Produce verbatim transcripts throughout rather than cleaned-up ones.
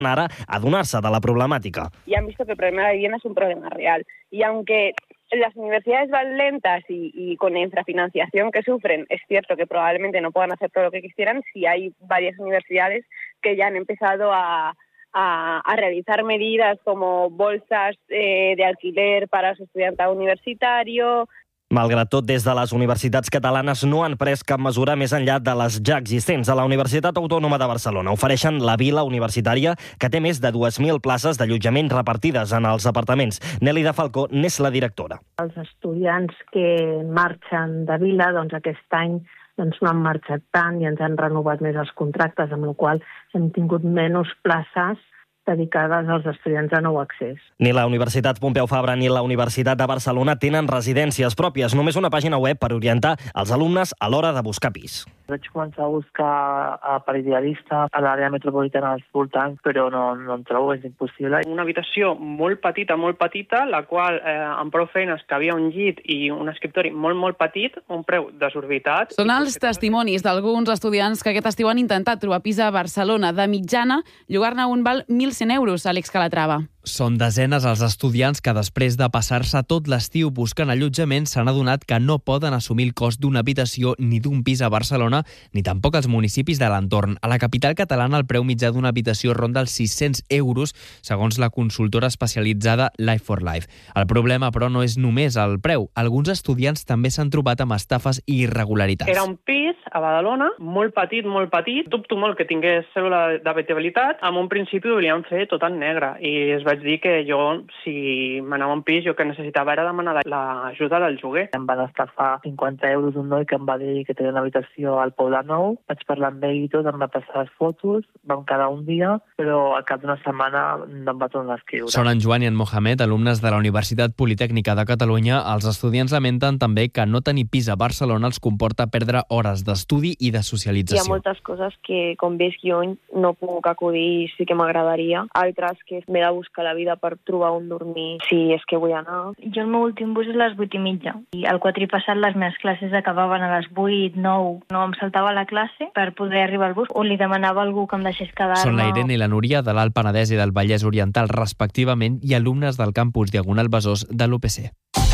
ara a adonar-se de la problemàtica. Y han visto que el problema de la vivienda es un problema real. Y aunque las universidades van lentas y, y con la infrafinanciación que sufren, es cierto que probablemente no puedan hacer todo lo que quisieran, sí hay varias universidades que ya han empezado a, a, a realizar medidas como bolsas eh, de alquiler para su estudiantado universitario. Malgrat tot, des de les universitats catalanes no han pres cap mesura més enllà de les ja existents. A la Universitat Autònoma de Barcelona ofereixen la Vila Universitària, que té més de dues mil places d'allotjament repartides en els apartaments. Nelly de Falcó n'és la directora. Els estudiants que marxen de Vila, doncs aquest any doncs no han marxat tant i ens han renovat més els contractes, amb la qual cosa hem tingut menys places dedicades als estudiants de nou accés. Ni la Universitat Pompeu Fabra ni la Universitat de Barcelona tenen residències pròpies, només una pàgina web per orientar els alumnes a l'hora de buscar pis. Vaig començar a buscar per idealista a l'àrea metropolitana dels voltants, però no, no en trobo, és impossible. Una habitació molt petita, molt petita, la qual eh, amb prou feines que havia un llit i un escriptori molt, molt petit, un preu desorbitat. Són els testimonis d'alguns estudiants que aquest estiu han intentat trobar pis a Barcelona. De mitjana, llogar-ne un val mil cent euros, Àlex Calatrava. Són desenes els estudiants que després de passar-se tot l'estiu buscant allotjament s'han adonat que no poden assumir el cost d'una habitació ni d'un pis a Barcelona, ni tampoc als municipis de l'entorn. A la capital catalana el preu mitjà d'una habitació ronda els sis-cents euros, segons la consultora especialitzada Life for Life. El problema, però, no és només el preu. Alguns estudiants també s'han trobat amb estafes i irregularitats. Era un pis a Badalona, molt petit, molt petit. Dubto molt que tingués cèdula d'habitabilitat. En un principi ho volien fer tot en negre i es vaig dir que jo, si m'anava a un pis, jo que necessitava era demanar l'ajuda del lloguer. Em van estafar cinquanta euros un noi que em va dir que tenia una habitació al Pou de Nou. Vaig parlar amb ell i tot, em va passar les fotos, vam quedar un dia, però al cap d'una setmana no em va tornar a escriure. Són en Joan i en Mohamed, alumnes de la Universitat Politècnica de Catalunya. Els estudiants lamenten també que no tenir pis a Barcelona els comporta perdre hores d'estudi i de socialització. Hi ha moltes coses que, com veig jo, no puc acudir i sí que m'agradaria. Altres que m'he de buscar la vida per trobar on dormir si és que vull anar. Jo el meu últim bus és a les vuit i mitja. I el quatri passat les meves classes acabaven a les vuit, nou. No em saltava la classe per poder arribar al bus on li demanava a algú que em deixés quedar-me. Són la Irene i la Núria de l'Alt Penedès i del Vallès Oriental, respectivament, i alumnes del campus Diagonal Besòs de l'U P C.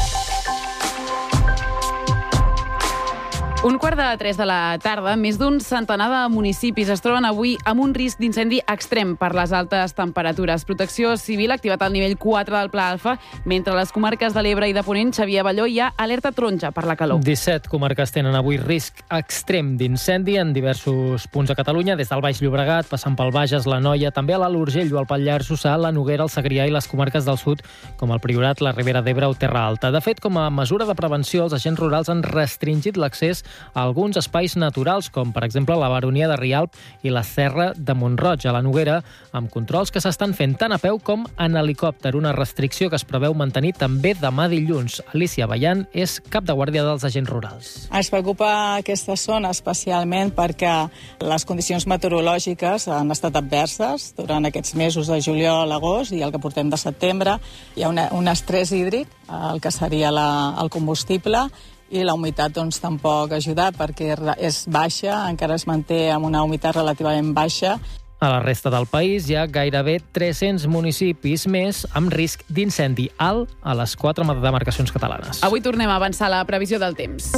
Un quart de tres de la tarda, més d'un centenar de municipis es troben avui amb un risc d'incendi extrem per les altes temperatures. Protecció Civil ha activat el nivell quatre del Pla Alfa, mentre a les comarques de l'Ebre i de Ponent, Xavier Balló, hi ha alerta taronja per la calor. disset comarques tenen avui risc extrem d'incendi en diversos punts de Catalunya, des del Baix Llobregat, passant pel Bages, l'Anoia, també a l'Alt Urgell o al Pallars Jussà, la Noguera, el Segrià i les comarques del sud, com el Priorat, la Ribera d'Ebre o Terra Alta. De fet, com a mesura de prevenció, els agents rurals han restringit l'accés a alguns espais naturals, com per exemple la Baronia de Rialp i la Serra de Mont-roig, a la Noguera, amb controls que s'estan fent tant a peu com en helicòpter, una restricció que es preveu mantenir també demà dilluns. Alicia Ballan és cap de guàrdia dels agents rurals. Ens preocupa aquesta zona especialment perquè les condicions meteorològiques han estat adverses durant aquests mesos de juliol, agost i el que portem de setembre. Hi ha una, un estrès hídric, el que seria la, el combustible, i la humitat doncs, tampoc ha ajudat perquè és baixa, encara es manté amb una humitat relativament baixa. A la resta del país hi ha gairebé tres-cents municipis més amb risc d'incendi alt a les quatre demarcacions catalanes. Avui tornem a avançar la previsió del temps.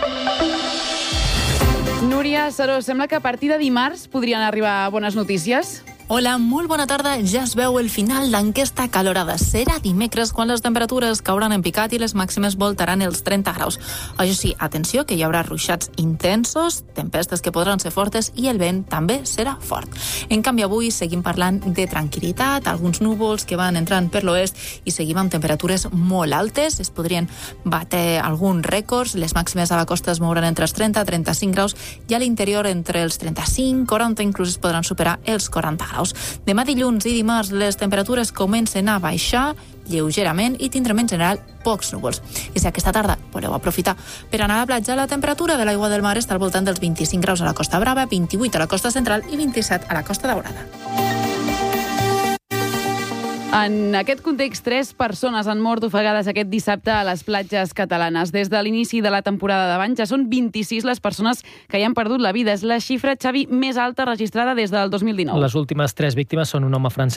Núria Saró, sembla que a partir de dimarts podrien arribar bones notícies. Hola, molt bona tarda. Ja es veu el final d'enquesta calorada. Serà dimecres quan les temperatures cauran en picat i les màximes voltaran els trenta graus. Això sí, atenció, que hi haurà ruixats intensos, tempestes que podran ser fortes i el vent també serà fort. En canvi, avui seguim parlant de tranquil·litat, alguns núvols que van entrant per l'oest i seguim amb temperatures molt altes. Es podrien batre alguns rècords. Les màximes a la costa es mouran entre els trenta i trenta-cinc graus i a l'interior entre els trenta-cinc, quaranta, inclús es podran superar els quaranta graus. Demà dilluns i dimarts les temperatures comencen a baixar lleugerament i tindrem en general pocs núvols. I si aquesta tarda voleu aprofitar per anar a la platja, la temperatura de l'aigua del mar està al voltant dels vint-i-cinc graus a la Costa Brava, vint-i-vuit a la Costa Central i vint-i-set a la Costa Daurada. En aquest context, tres persones han mort ofegades aquest dissabte a les platges catalanes. Des de l'inici de la temporada de bany ja són vint-i-sis les persones que hi han perdut la vida. És la xifra, Xavi, més alta registrada des del dos mil dinou. Les últimes tres víctimes són un home francès